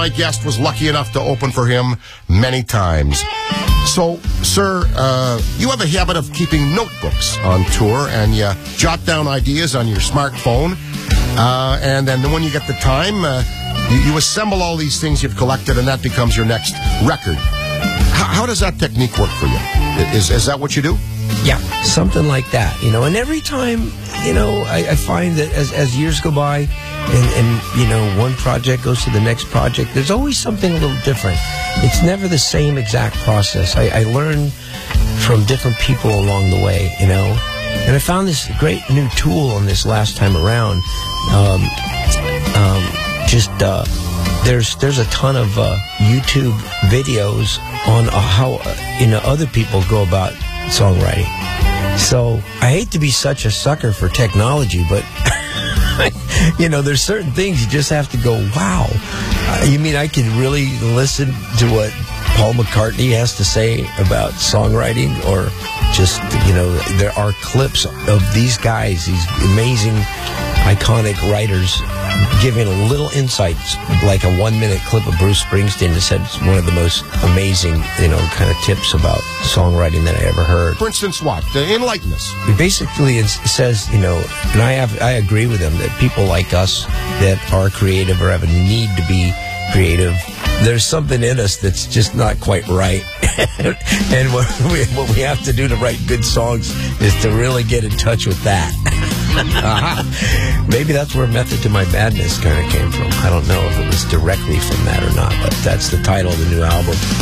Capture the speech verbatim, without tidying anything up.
My guest was lucky enough to open for him many times. So, sir, uh, you have a habit of keeping notebooks on tour, and you jot down ideas on your smartphone, uh, and then when you get the time, uh, you, you assemble all these things you've collected, and that becomes your next record. How, how does that technique work for you? Is, is that what you do? Yeah, something like that, you know. And every time, you know, I, I find that as, as years go by, and, and, you know, one project goes to the next project, there's always something a little different. It's never the same exact process. I, I learn from different people along the way, you know. And I found this great new tool on this last time around. Um, um, just, uh, there's there's a ton of uh, YouTube videos on uh, how, uh, you know, other people go about songwriting. So I hate to be such a sucker for technology, but you know, there's certain things you just have to go, wow. Uh, you mean I can really listen to what Paul McCartney has to say about songwriting? Or just, you know, there are clips of these guys, these amazing, iconic writers, giving a little insight, like a one-minute clip of Bruce Springsteen that said one of the most amazing, you know, kind of tips about songwriting that I ever heard. For instance, what? Uh, enlighten us. Basically, it says, you know, and I have, I agree with him, that people like us that are creative or have a need to be creative, there's something in us that's just not quite right. And what we, what we have to do to write good songs is to really get in touch with that. Uh-huh. Maybe that's where Method to My Madness kind of came from. I don't know if it was directly from that or not, but that's the title of the new album.